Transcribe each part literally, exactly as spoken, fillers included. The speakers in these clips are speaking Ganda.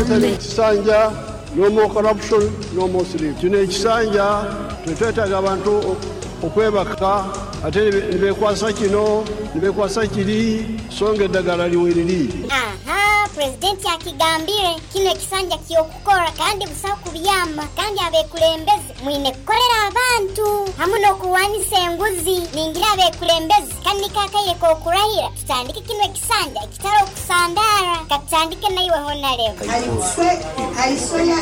Nothing Sanja, no more corruption, no more sleep. Kino ekisanja tetwetaaga abantu okwebaka ate nibekwasa kino nibekwasa kiri songa eddagala liweriri. Aha, President akigambire kino ekisanja ky'okukora kandi busawo kubyama kandi abekulembeze mwine kukolera abantu hamu n'okuwanisa enguzi ningira abekulembeze kandi kakaye k'okurahira tutandike kino ekisanja ekitara okusandaara katutandike naiwe honalebo aiswaya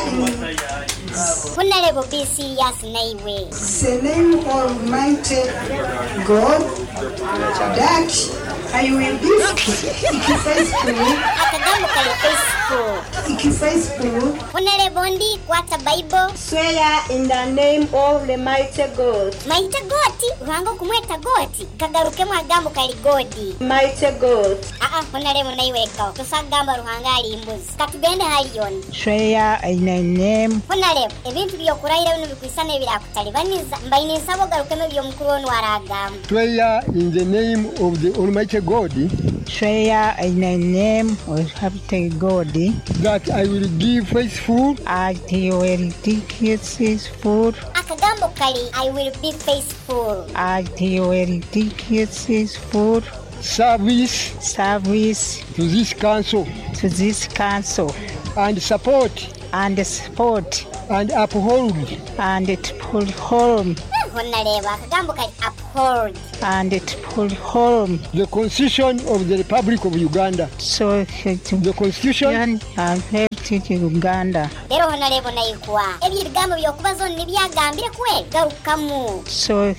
honalebo be serious naiwe. The name of Almighty God that I will be faithful. Akagambo kali faithful. Faithful. Honalebo ndi kwata Bible. Swear in the name of the mighty God. Mighty God, ruhango kumweta God. Kagaruke mwagambo kali God. Mighty God. Ah ah, honalebo naiweka. Tusagamba ruhanga ali imbuzi. Katugende hali yoni. Swear in the name. Honalebo, ebintu byokurayira bino bikwisana ebirakutalibaniza. Mbaine nsabo garukeme byomukuru ono aragamba. Swear in the name of the Almighty God. Swear in the name of Almighty God that I will give faithful. I will be faithful. Akagambo kali I will be faithful. I will be faithful. Service. Service. To this council. To this council. And support. And support. And uphold. And uphold. Honaleba akagambo kali uphold. And uphold the Constitution of the Republic of Uganda. So the Constitution and Uganda. Lero honalebo naikwa. Ebi bigambo byokubazo nibyagambire kwe garukamu. So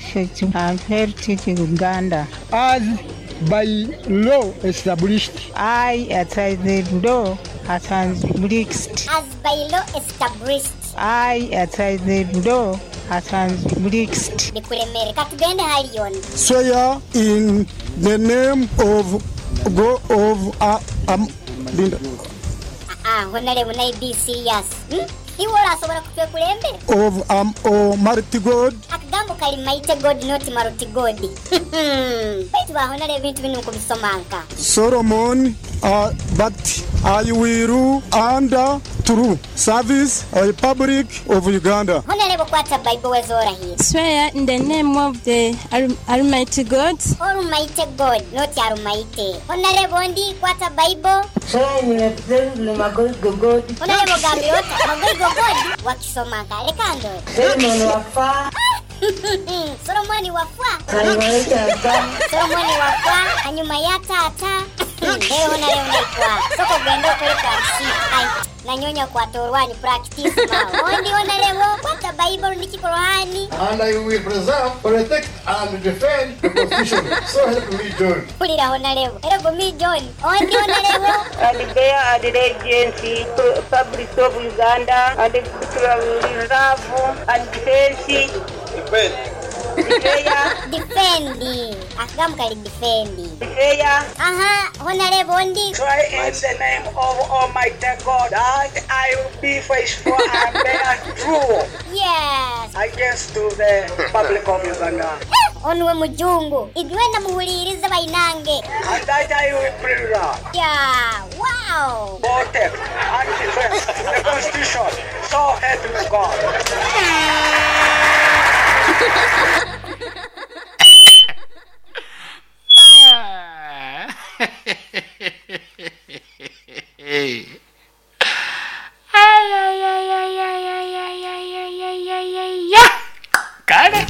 and Uganda. As by law established. I as the law established. As by law established. I as the law established. Nikuremere katugende hali yoni. Swear in the name of God of uh, um Linda. Ah, honalebo nai be serious. Hmm? Iwola asobora kutwe kulembe. Of um Almighty God. Akagambo kali mighty God not Maruti God. Baitu ba honalebo bintu binu kubisomanka. Solomon uh, but I will rule under true service of the Republic of Uganda. Honalebo kwata Bible wezora here. Swear in the name of the Almighty God. Almighty God, not Almighty. Honalebo ndi kwata Bible. Swear in the name of Magogo God. Honalebo gambiota Magogo God wakisomanga lekando. Solomon wafa. Solomoni wafa. Solomoni wafa. Hanyuma ya tata. Leo honalebo naikwa. Soko gendo kule kasi. Ai. Nanyonya kwa torwani practice ma. Ondi honalebo kwata Bible ndiki Qur'ani. And I will preserve, protect and defend the Constitution. So help me John. Kulira honalebo. Help me John. Ondi honalebo. And there are the agency public of Uganda and the reserve and defense. Defend. Defendi. Akagam kali defendi. Defeya. Aha, honalebo ndi. Try in the name of Almighty God that I will be faithful and bear true. Yes. Against to the public of Uganda. Onwe mujungu. Idwenda muhuliriza bainange. And that I will preserve. Yeah. Wow. Protect and defend the Constitution. So help me God. Ay ay ay ay ay ay ay ay ay ay ay. Got it.